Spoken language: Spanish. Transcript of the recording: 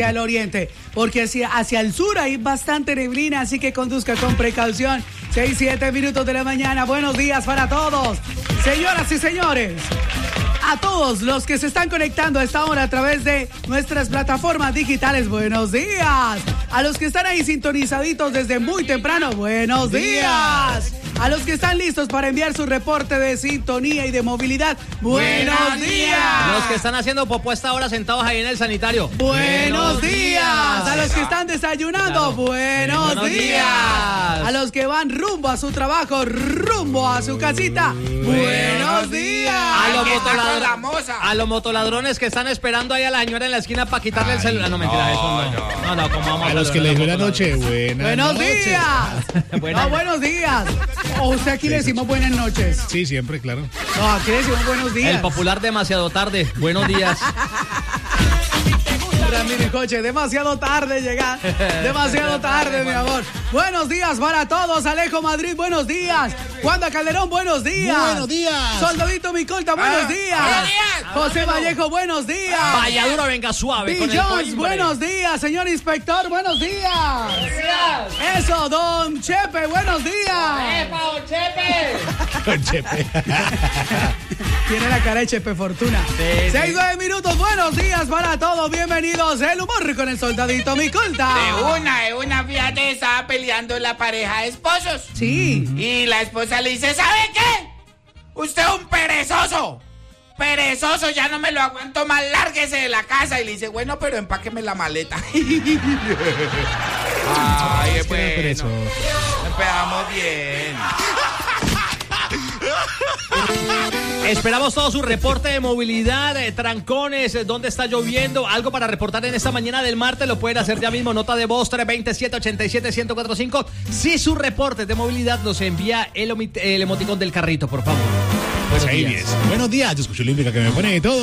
al oriente, porque hacia el sur hay bastante neblina, así que conduzca con precaución. 6-7 minutos de la mañana. Buenos días para todos, señoras y señores. A todos los que se están conectando a esta hora a través de nuestras plataformas digitales, buenos días. A los que están ahí sintonizaditos desde muy temprano, buenos días. A los que están listos para enviar su reporte de sintonía y de movilidad, buenos días. Los que están haciendo popó a esta hora sentados ahí en el sanitario, buenos días. A los que están desayunando, buenos días. A los que van rumbo a su trabajo, rumbo a su casita, buenos días. A los motoladrones que están esperando ahí a la señora en la esquina para quitarle el celular. No, mentira, eso no. ¿Cómo vamos a los que le dijo la noche, buenos días. Buenos días. ¿O usted aquí le decimos buenas noches? Sí, siempre, claro. No, aquí le decimos buenos días. El popular demasiado tarde. Buenos días. Ramírez Coche, demasiado tarde llegar. Demasiado tarde, mi amor. Buenos días para todos. Alejo Madrid, buenos días. Wanda Calderón, buenos días. Buenos días. Soldadito Micolta, buenos días. Buenos días. José Vallejo, buenos días. Vaya duro, venga suave. Bill Jones, buenos días. Señor inspector, buenos días. Gracias. Eso, don Chepe, buenos días. ¡Epa, don Chepe! Don Chepe. Tiene la cara de Chepe Fortuna. Sí. 6-9 minutos, buenos días para todos. Bienvenidos El Humor con el Soldadito Micolta. De una, fíjate, estaba peleando la pareja de esposos. Sí. Y la esposa le dice, ¿sabe qué? Usted es un perezoso. Perezoso, ya no me lo aguanto más, lárguese de la casa. Y le dice, bueno, pero empáqueme la maleta. Ay, Es que era perezoso. Empezamos bien. Esperamos todo su reporte de movilidad, trancones, dónde está lloviendo, algo para reportar en esta mañana del martes, lo pueden hacer ya mismo, nota de voz 327-87-1045. Si su reporte de movilidad nos envía el emoticón del carrito, por favor. Pues ahí es. Buenos días, yo escucho Olímpica que me pone todo.